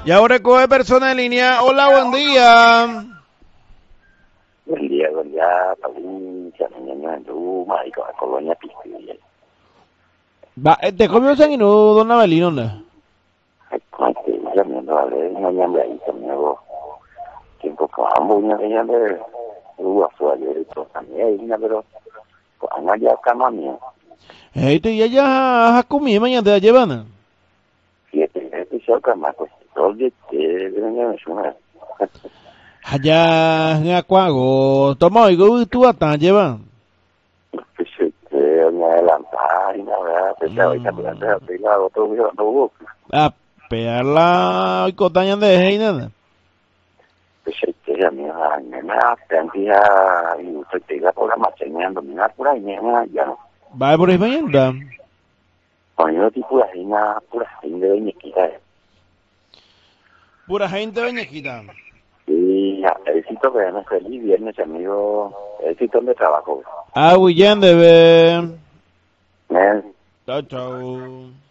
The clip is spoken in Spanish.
Y ahora coge persona en línea. Hola, buen día. Buen día, provincia, mañana, Luma, y con la colonia Piscilla. Te comió sanguíneo, don Abelino, ¿no? Llamando a ver, mañana ahí también, tiempo que vamos, una vez de fue ayer y todo también, pero cuando ya cama mío, Tú ya ya has comido mañana te la llevan. 7 episodios cama, pues, todo el día que venía me suena. Allá en Acuago, toma, y tú hasta llevan. Pues, me adelantar y nada, pues, ahorita me la otro día, no hubo. A pegarla y cotañan de nada. Ya me tendría y usted te iba por la mañana, dominar por ahí, ya no. Va por ahí mañana. Cuando tipo pura gente de Ñequita. Pura gente veñequita. Y éxito que no feliz viernes, amigo, éxito de trabajo. Ah, William de ver. Men. Chao, chao.